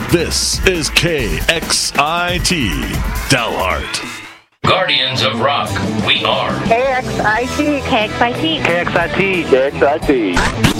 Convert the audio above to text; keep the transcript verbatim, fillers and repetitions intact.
This is K X I T, Dalhart. Guardians of Rock, we are K X I T. K X I T. K X I T. K X I T.